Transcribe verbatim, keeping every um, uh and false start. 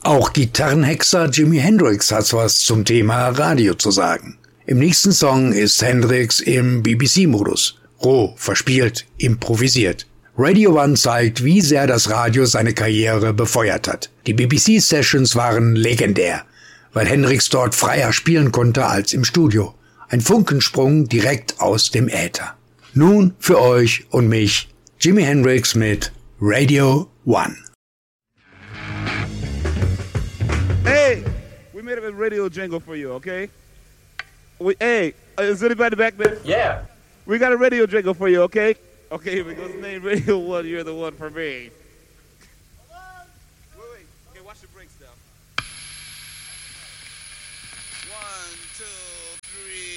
Auch Gitarrenhexer Jimi Hendrix hat was zum Thema Radio zu sagen. Im nächsten Song ist Hendrix im B B C-Modus. Roh, verspielt, improvisiert. Radio One zeigt, wie sehr das Radio seine Karriere befeuert hat. Die B B C-Sessions waren legendär, weil Hendrix dort freier spielen konnte als im Studio. Ein Funkensprung direkt aus dem Äther. Nun für euch und mich, Jimi Hendrix mit Radio One. Hey, we made a radio jingle for you, okay? We, hey, is anybody back there? Yeah. We got a radio jingle for you, okay? Okay, here we go. Name Radio One, you're the one for me.